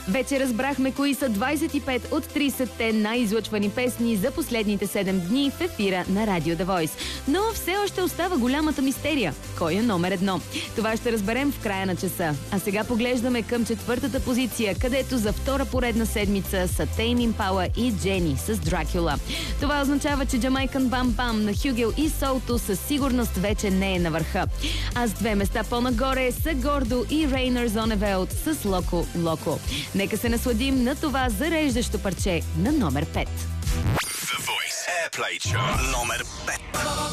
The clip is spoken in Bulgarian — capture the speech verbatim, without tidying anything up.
Вече разбрахме кои са двайсет и пет от трийсетте най-излъчвани песни за последните седем дни в ефира на Радио The Voice. Но все още остава голямата мистерия. Кой е номер едно? Това ще разберем в края на часа. А сега поглеждаме към четвъртата позиция, където за втора поредна седмица са Tame Impala и Jenny с Dracula. Това означава, че Jamaican Bam Bam на Хюгел и Солто със сигурност вече не е на върха. А с две места по-нагоре са Гордо и Рейнер Зоневелт с Локо Локо. Нека се насладим на това зареждащо парче на номер пет. The Voice Airplay Chart номер пет.